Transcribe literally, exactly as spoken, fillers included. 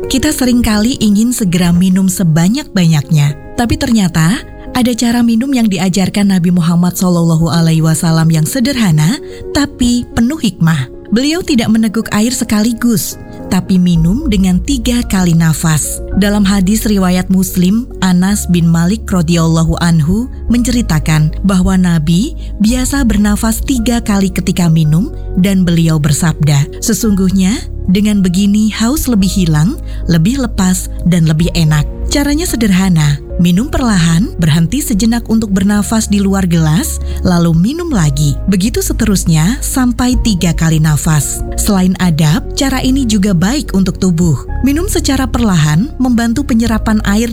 Kita seringkali ingin segera minum sebanyak-banyaknya, tapi ternyata ada cara minum yang diajarkan Nabi Muhammad shallallahu alaihi wasallam yang sederhana, tapi penuh hikmah. Beliau tidak meneguk air sekaligus, tapi minum dengan tiga kali nafas. Dalam hadis riwayat Muslim, Anas bin Malik radhiyallahu anhu menceritakan bahwa Nabi biasa bernafas tiga kali ketika minum dan beliau bersabda, "Sesungguhnya dengan begini haus lebih hilang, lebih lepas, dan lebih enak." Caranya sederhana, minum perlahan, berhenti sejenak untuk bernafas di luar gelas, lalu minum lagi. Begitu seterusnya sampai tiga kali nafas. Selain adab, cara ini juga baik untuk tubuh. Minum secara perlahan membantu penyerapan air